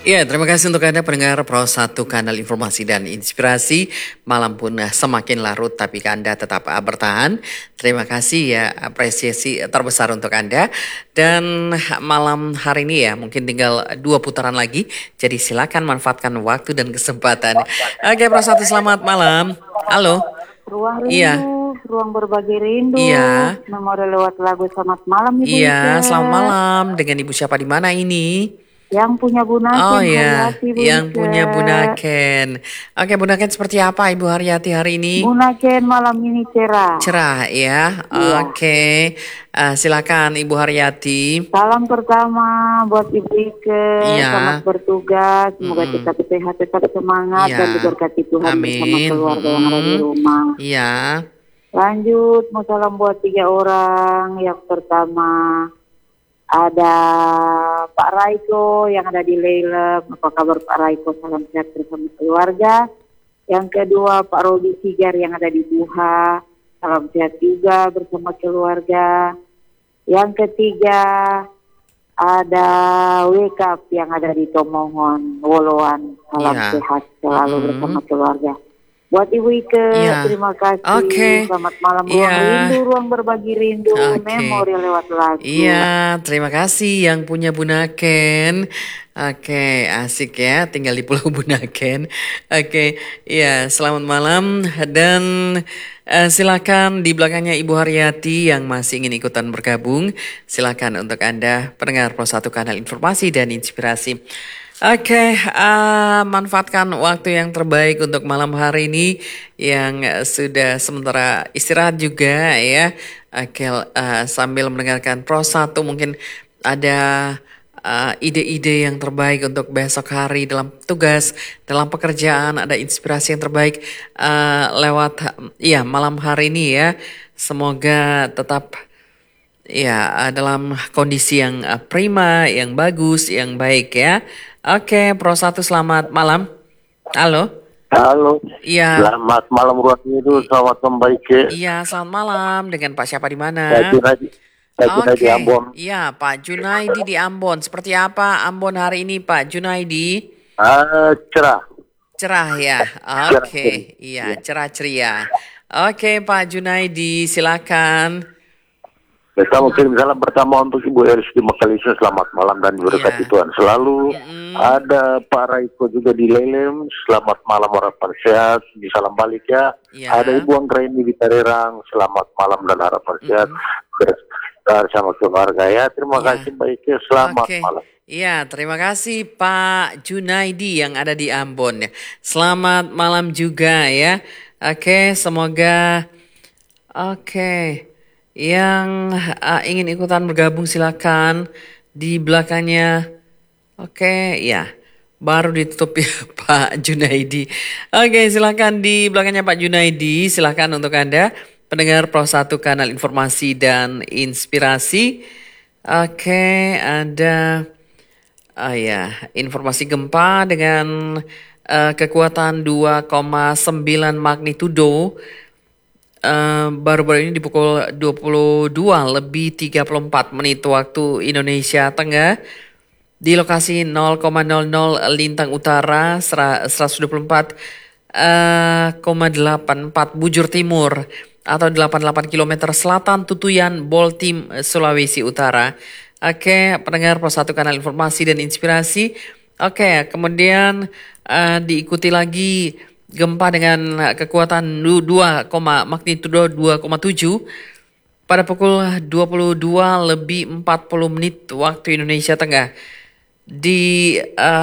Ya, terima kasih untuk Anda pendengar Pro 1 Kanal Informasi dan Inspirasi. Malam pun semakin larut tapi Anda tetap bertahan. Terima kasih ya, apresiasi terbesar untuk Anda. Dan malam hari ini ya mungkin tinggal 2 putaran lagi. Jadi silakan manfaatkan waktu dan kesempatan. Oke, Pro 1 selamat malam. Halo. Ruang Iya. rindu, ruang berbagi rindu. Iya. Memori lewat lagu selamat malam Ibu Iya, Ike. selamat malam. Dengan Ibu siapa di mana ini? Yang punya Bu Oh Naken, ya, Haryati Bu yang Ike. punya Bunaken. Oke, Bunaken seperti apa Ibu Haryati hari Bu ini? Naken malam ini cerah. Cerah ya. Iya. Oke. Silakan Ibu Haryati. Salam pertama buat Ibu Ike. Selamat Iya. bertugas. Semoga Mm-mm. tetap sehat, tetap semangat Iya. dan diberkati Tuhan bersama Amin. keluarga yang ada di Mm-mm. rumah. Iya. Lanjut, mau salam buat 3 orang. Yang pertama ada Pak Raiko yang ada di Leilem. Apa kabar Pak Raiko? Salam sehat bersama keluarga. Yang kedua Pak Robi Sigar yang ada di Buha. Salam sehat juga bersama keluarga. Yang ketiga ada Wekap yang ada di Tomongon, Woloan. Salam Iya. sehat selalu Mm-mm. bersama keluarga. Buat Ibu Ike, Iya. terima kasih. Oke. Selamat malam, ruang Iya. rindu, ruang berbagi rindu, Oke. memori lewat lagu. Iya, terima kasih yang punya Bunaken. Oke, asik ya, tinggal di Pulau Bunaken. Oke, iya, selamat malam dan silakan di belakangnya Ibu Haryati yang masih ingin ikutan bergabung. Silakan untuk Anda pendengar Pro 1 Kanal Informasi dan Inspirasi. Oke, manfaatkan waktu yang terbaik untuk malam hari ini yang sudah sementara istirahat juga ya. Oke, sambil mendengarkan Pro 1 mungkin ada ide-ide yang terbaik untuk besok hari dalam tugas, dalam pekerjaan, ada inspirasi yang terbaik lewat ya malam hari ini ya. Semoga tetap ya dalam kondisi yang prima, yang bagus, yang baik ya. Oke, Pro 1 selamat malam. Halo. Halo, Iya. selamat malam ruang itu, selamat kembali ke Iya, selamat malam. Dengan Pak siapa di mana? Junaidi Oke. Ambon. Iya, Pak Junaidi di Ambon. Seperti apa Ambon hari ini, Pak Junaidi? Cerah. Cerah ya. Cerah. Oke. Iya, cerah ceria. Oke, Pak Junaidi, silakan. Kita mau kirim salam pertama untuk Ibu Eris di Makalisa, selamat malam dan diberkati Iya. Tuhan selalu. Mm-mm. Ada Pak Raiko juga di Lelem, selamat malam harapan sehat, di salam balik ya. Iya. Ada Ibu Anggraini di Tarerang, selamat malam dan harapan sehat. Bersama keluarga ya, terima Iya. kasih baiknya, selamat Oke. malam. Iya, terima kasih Pak Junaidi yang ada di Ambon. Selamat malam juga ya. Oke, semoga yang ingin ikutan bergabung silakan di belakangnya. Oke, ya. Baru ditutup ya Pak Junaidi. Oke, silakan di belakangnya Pak Junaidi. Silakan untuk Anda pendengar Pro 1 Kanal Informasi dan Inspirasi. Oke, ada informasi gempa dengan kekuatan 2,9 magnitudo. Baru-baru ini di pukul 22:34 waktu Indonesia Tengah di lokasi 0,00 Lintang Utara 124,84 Bujur Timur atau 88 km selatan Tutuyan Boltim Sulawesi Utara. Oke, pendengar Pro 1 Kanal Informasi dan Inspirasi. Oke, kemudian diikuti lagi gempa dengan kekuatan magnitudo 2,7 pada pukul 22:40 waktu Indonesia Tengah di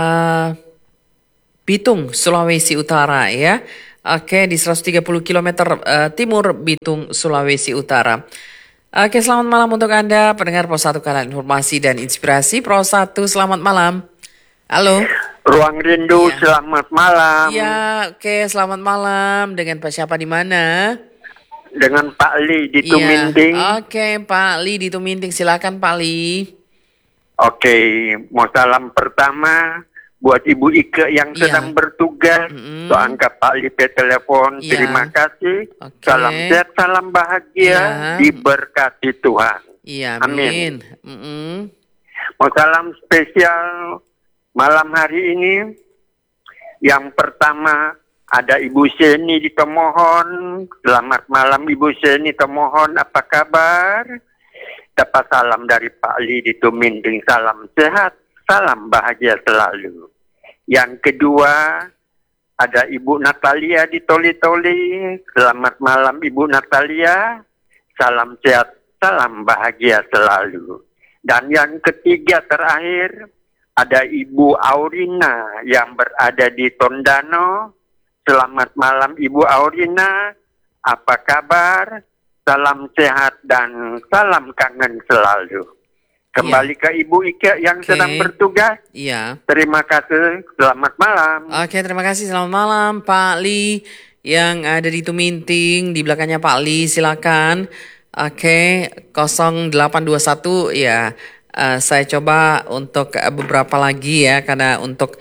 Bitung, Sulawesi Utara ya. Oke, di 130 km timur Bitung, Sulawesi Utara. Oke, selamat malam untuk Anda pendengar Pro 1 Kanal Informasi dan Inspirasi. Pro 1, selamat malam. Halo. Ruang rindu, Iya. selamat malam. Iya, oke, selamat malam. Dengan Pak siapa di mana? Dengan Pak Li di Iya. Tuminding. Oke, Pak Li di Tuminding. Silakan Pak Li. Oke, mau salam pertama buat Ibu Ike yang Iya. sedang bertugas. Mm-mm. So, angkat Pak Li pe telepon. Iya. Terima kasih. Oke. Salam sehat, salam bahagia, Iya. diberkati Tuhan. Iya, Amin. amin. Mm-mm. Mau salam spesial malam hari ini. Yang pertama ada Ibu Seni di Tomohon. Selamat malam Ibu Seni Tomohon, apa kabar? Dapat salam dari Pak Li di Tuminding, salam sehat, salam bahagia selalu. Yang kedua ada Ibu Natalia di Toli-Toli. Selamat malam Ibu Natalia, salam sehat, salam bahagia selalu. Dan yang ketiga terakhir ada Ibu Aurina yang berada di Tondano. Selamat malam Ibu Aurina, apa kabar? Salam sehat dan salam kangen selalu. Kembali ke Ibu Ike yang sedang bertugas. Iya. Terima kasih, selamat malam. Oke, terima kasih, selamat malam Pak Li yang ada di Tuminting. Di belakangnya Pak Li, silakan. Oke, 0821 ya. Saya coba untuk beberapa lagi ya, karena untuk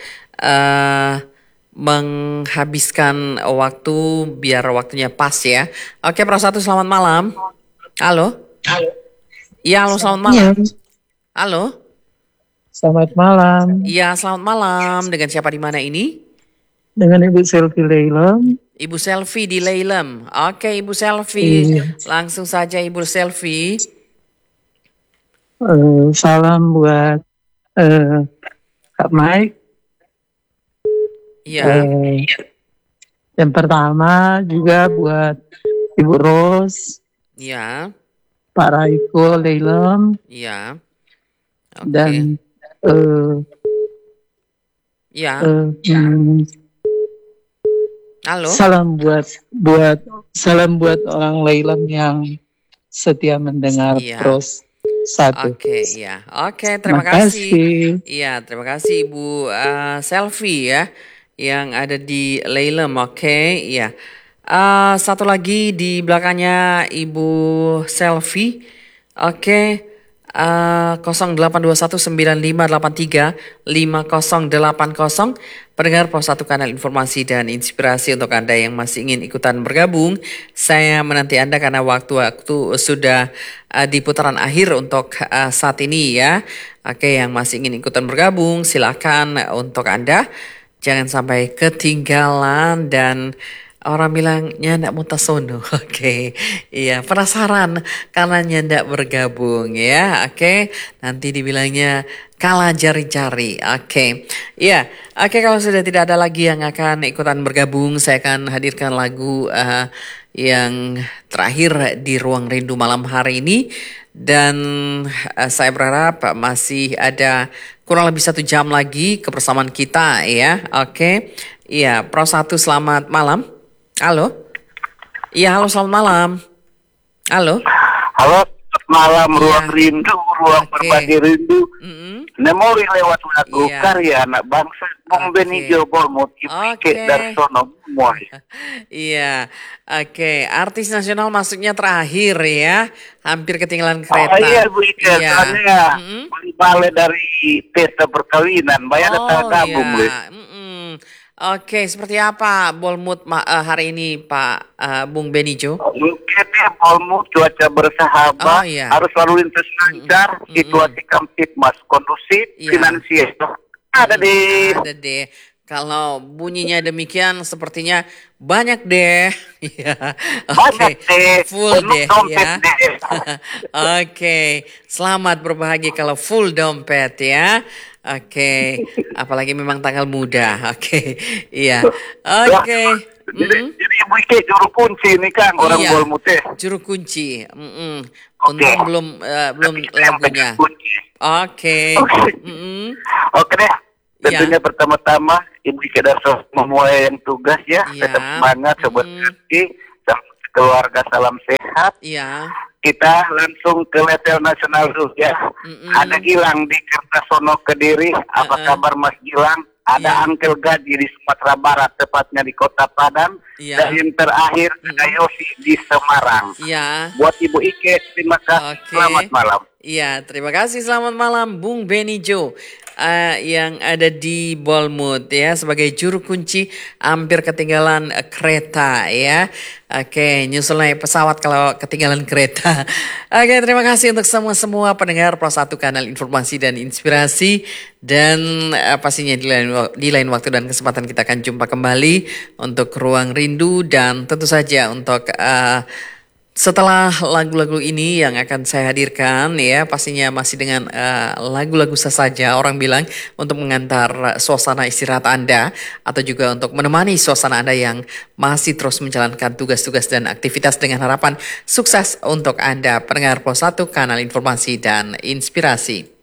menghabiskan waktu biar waktunya pas ya. Oke, Pro 1 selamat malam. Halo. Iya, halo, selamat malam. Halo. Selamat malam. Iya, selamat malam. Dengan siapa di mana ini? Dengan Ibu Selvi Leilem. Ibu Selvi di Leilem. Oke, Ibu Selvi. Langsung saja Ibu Selvi. Salam buat Kak Mike. Iya. Yang pertama juga buat Ibu Ros. Iya. Pak Raiko Leilem. Iya. Okay. Dan halo. Salam buat orang Leilem yang setia mendengar Pros 1. Oke, iya. Oke, terima kasih. Iya, terima kasih Ibu Selvi ya yang ada di Leilem. Oke, iya. Satu lagi di belakangnya Ibu Selvi. Oke. 082195835080. Pendengar Pos 1 Kanal Informasi dan Inspirasi untuk Anda yang masih ingin ikutan bergabung. Saya menanti Anda karena waktu-waktu sudah di putaran akhir untuk saat ini ya. Oke, yang masih ingin ikutan bergabung silakan untuk Anda. Jangan sampai ketinggalan dan orang bilangnya ndak mutasono. Oke. Iya, penasaran karena ndak bergabung ya. Oke. Nanti dibilangnya kalah jari-jari. Oke. Iya. Oke, kalau sudah tidak ada lagi yang akan ikutan bergabung, saya akan hadirkan lagu yang terakhir di Ruang Rindu malam hari ini. Dan saya berharap masih ada kurang lebih 1 jam lagi kebersamaan kita ya. Oke. Iya, Pro 1 selamat malam. Halo. Iya, halo, selamat malam. Halo. Halo, malam Ruang Rindu, Ruang Berbagi Rindu. Memori lewat lagu karya anak bangsa Bung Benijo Bolmut Ipike Darsono Muai. Iya. Oke, artis nasional masuknya terakhir ya. Hampir ketinggalan kereta. Oh iya Bu Ike, soalnya balik dari pesta perkawinan, bayar datang gabung. Oke, seperti apa Bolmut hari ini Pak Bung Benijo? Kita Bolmut cuaca bersahabat, harus lalu lintas lancar, situasi Kamtipmas kondusif, finansial ada deh. Ada deh. Kalau bunyinya demikian sepertinya banyak deh. Banyak deh. Full deh ya. Oke, selamat berbahagia kalau full dompet ya. Oke, apalagi memang tanggal muda. Oke, iya. Oke. Jadi Ibu Ike juru kunci ini kan orang Bolmut teh. Juru kunci. Untung belum lagunya. Oke. Oke deh. Tentunya pertama-tama Ibu Ike Darsono memulai yang tugas ya. Tetap semangat sobat hati, keluarga salam sehat. Iya. Kita langsung ke level nasional dulu ya. Ada Gilang di Kertasono Kediri. Apa kabar Mas Gilang? Ada Uncle Gaji di Sumatera Barat, tepatnya di Kota Padang. Dan yang terakhir ada Yosi di Semarang. Buat Ibu Ike, terima kasih. Selamat malam. Iya, terima kasih. Selamat malam Bung Benijo. yang ada di Bournemouth ya sebagai juru kunci hampir ketinggalan kereta ya. Oke, nyusul naik pesawat kalau ketinggalan kereta. Oke, terima kasih untuk semua pendengar Pro 1 Kanal Informasi dan Inspirasi. Dan pastinya di lain waktu dan kesempatan kita akan jumpa kembali untuk Ruang Rindu. Dan tentu saja untuk setelah lagu-lagu ini yang akan saya hadirkan ya pastinya masih dengan lagu-lagu sesaja orang bilang untuk mengantar suasana istirahat Anda atau juga untuk menemani suasana Anda yang masih terus menjalankan tugas-tugas dan aktivitas dengan harapan sukses untuk Anda pendengar Pro 1 Kanal Informasi dan Inspirasi.